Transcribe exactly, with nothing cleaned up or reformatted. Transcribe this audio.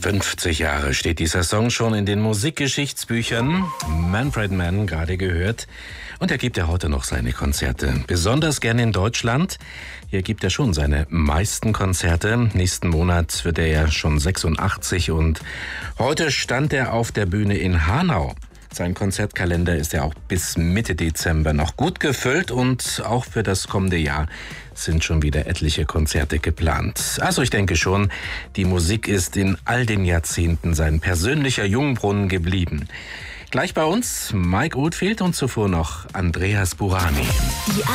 fünfzig Jahre steht dieser Song schon in den Musikgeschichtsbüchern. Manfred Mann, gerade gehört. Und er gibt ja heute noch seine Konzerte. Besonders gerne in Deutschland. Hier gibt er schon seine meisten Konzerte. Nächsten Monat wird er ja schon sechsundachtzig und heute stand er auf der Bühne in Hanau. Sein Konzertkalender ist ja auch bis Mitte Dezember noch gut gefüllt und auch für das kommende Jahr sind schon wieder etliche Konzerte geplant. Also ich denke schon, die Musik ist in all den Jahrzehnten sein persönlicher Jungbrunnen geblieben. Gleich bei uns Mike Oldfield und zuvor noch Andreas Burani.